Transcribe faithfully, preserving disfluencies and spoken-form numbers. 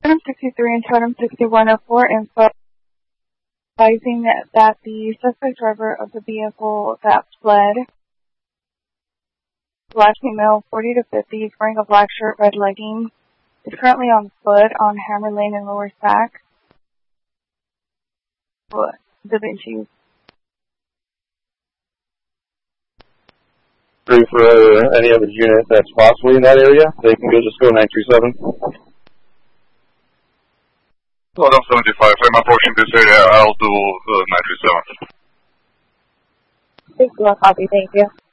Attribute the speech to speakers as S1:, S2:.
S1: Totem sixty-three and Totem sixty-one oh four info advising that, that the suspect driver of the vehicle that fled, black female, forty to fifty, wearing a black shirt, red leggings, is currently on foot on Hammer Lane in Lower Sac. What? Da Vinci.
S2: Three for uh, any other unit that's possibly in that area. They can go just go nine three seven.
S3: Totem seventy-five, I'm approaching this area. I'll do uh, nine three seven.
S1: Copy, thank you.